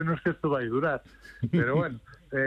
non sei se isto vai durar, pero bueno,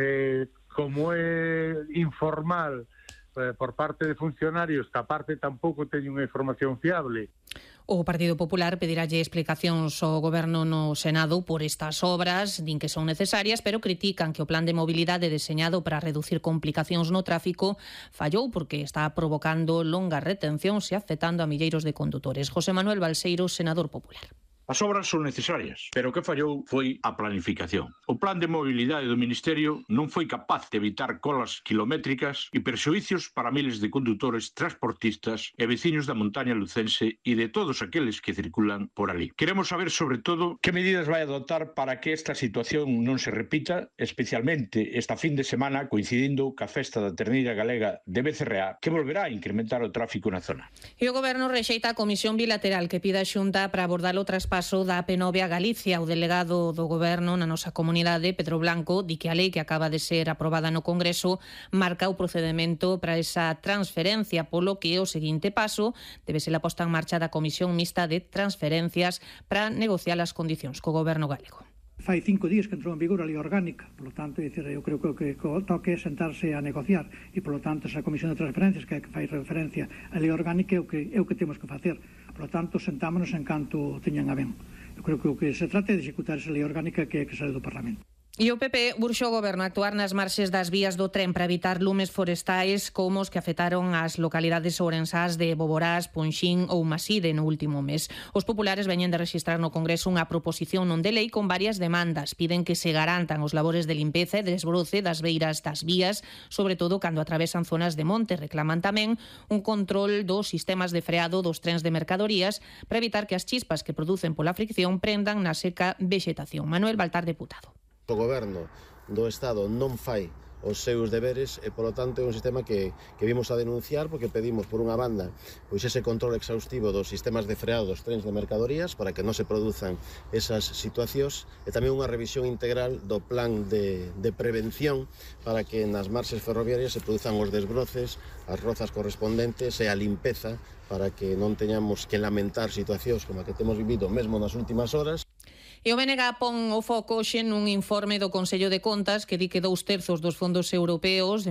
como é informal por parte de funcionarios que aparte tampouco teñen unha información fiable. O Partido Popular pedirálle explicacións ao Goberno no Senado por estas obras, din que son necesarias, pero critican que o plan de mobilidade deseñado para reducir complicacións no tráfico fallou porque está provocando longas retencións e afectando a milleiros de condutores. José Manuel Balseiro, senador popular. As obras son necesarias, pero o que fallou foi a planificación. O plan de mobilidade do Ministerio non foi capaz de evitar colas kilométricas e perxuízos para miles de condutores, transportistas e veciños da montaña lucense e de todos aqueles que circulan por ali. Queremos saber, sobre todo, que medidas vai adoptar para que esta situación non se repita, especialmente esta fin de semana coincidindo ca festa da terneira galega de Becerreá, que volverá a incrementar o tráfico na zona. E o Goberno rexeita a comisión bilateral que pide a Xunta para abordar o traspaso da AP9 a Galicia. O delegado do Goberno na nosa comunidade, Pedro Blanco, di que a lei que acaba de ser aprobada no Congreso marca o procedimento para esa transferencia, polo que o seguinte paso debe ser a posta en marcha da Comisión Mixta de Transferencias para negociar as condicións co Goberno galego. Fai 5 días que entrou en vigor a lei orgánica, por lo tanto, eu creo que o toque é sentarse a negociar e, por lo tanto, esa comisión de transferencias que fai referencia á lei orgánica é o que temos que facer. Por lo tanto, sentámonos en canto teñan a ben. Eu creo que o que se trata é de executar esa lei orgánica que sale do Parlamento. E o PP urxe o Goberno a actuar nas marxes das vías do tren para evitar lumes forestais como os que afectaron as localidades ourensás de Boborás, Ponxín ou Maside no último mes. Os populares veñen de rexistrar no Congreso unha proposición non de lei con varias demandas. Piden que se garantan os labores de limpeza e desbroce das beiras das vías, sobre todo cando atravesan zonas de monte. Reclaman tamén un control dos sistemas de freado dos trens de mercadorías para evitar que as chispas que producen pola fricción prendan na seca vexetación. Manuel Baltar, deputado. O Goberno do Estado non fai os seus deberes e, polo tanto, é un sistema que vimos a denunciar porque pedimos, por unha banda, pois ese control exhaustivo dos sistemas de freado dos trens de mercadorías para que non se produzan esas situacións e tamén unha revisión integral do plan de prevención para que nas marxes ferroviarias se produzan os desbroces, as rozas correspondentes e a limpeza para que non teñamos que lamentar situacións como a que temos vivido mesmo nas últimas horas. E o BNG pon o foco hoxe nun informe do Consello de Contas que di que 2/3 dos fondos europeos de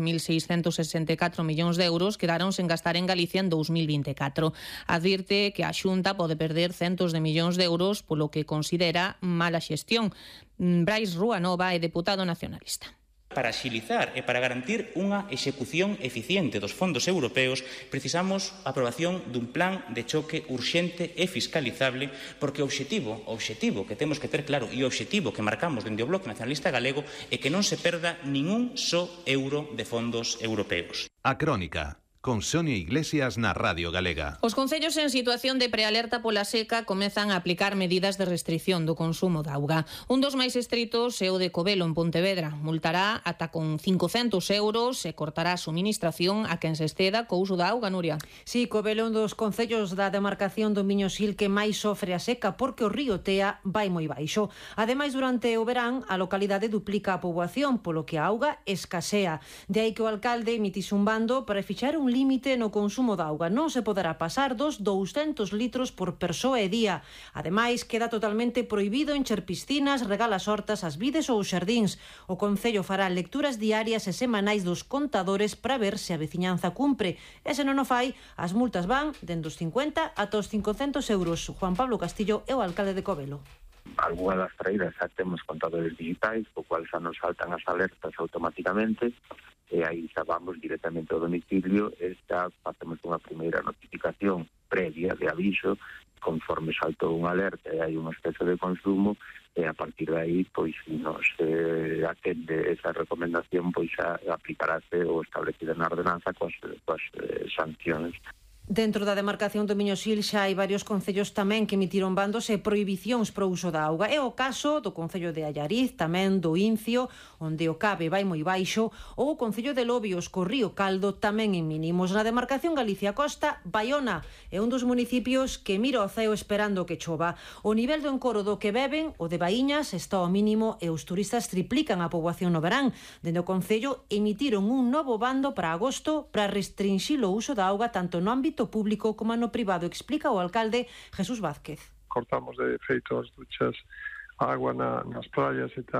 1.664 millóns de euros quedaron sen gastar en Galicia en 2024. Advirte que a Xunta pode perder centos de millóns de euros polo que considera mala xestión. Brais Ruanova é deputado nacionalista. Para axilizar e para garantir unha execución eficiente dos fondos europeos precisamos a aprobación dun plan de choque urxente e fiscalizable porque o obxectivo que temos que ter claro e o obxectivo que marcamos dende o Bloque Nacionalista Galego é que non se perda nin un só euro de fondos europeos. A Crónica, con Sonia Iglesias na Radio Galega. Os concellos en situación de prealerta pola seca comezan a aplicar medidas de restricción do consumo de auga. Un dos máis estritos é o de Covelo en Pontevedra. Multará ata con 500 euros e cortará a suministración a quen se exceda co uso da auga, Nuria. Sí, Covelo é un dos concellos da demarcación do Miño-Sil que máis sofre a seca porque o río Tea vai moi baixo. Ademais, durante o verán, a localidade duplica a poboación, polo que a auga escasea. De aí que o alcalde emitise un bando para fixar un límite no consumo de auga. Non se poderá pasar dos 200 litros por persoa e día. Ademais, queda totalmente prohibido encher piscinas, regalas hortas, as vides ou os xardíns. O Concello fará lecturas diarias e semanais dos contadores para ver se a veciñanza cumpre. E se non o fai, as multas van dende os 50 ata os 500 euros. Juan Pablo Castillo é o alcalde de Covelo. Algúnas das traídas xa temos contadores digitais, co cual xa nos saltan as alertas automáticamente, e aí xa vamos directamente ao domicilio e xa facemos unha primeira notificación previa de aviso conforme saltou unha alerta e hai un exceso de consumo e a partir de aí pois nos atende esa recomendación pois xa aplicarase o establecido na ordenanza coas sancións. Dentro da demarcación do Miño-Sil xa hai varios concellos tamén que emitiron bandos e prohibicións pro uso da auga. É o caso do Concello de Allariz, tamén do Incio, onde o Cabe vai moi baixo, ou o Concello de Lobios, co Río Caldo, tamén en mínimos. Na demarcación Galicia Costa, Baiona é un dos municipios que mira ao ceo esperando que chova. O nivel do encoro do que beben, o de Baíñas, está ao mínimo e os turistas triplican a poboación no verán. Dende o Concello emitiron un novo bando para agosto para restringir o uso da auga tanto no ámbito público como no privado, explica o alcalde Jesús Vázquez. Cortamos de feito as duchas, a agua nas praias e tal.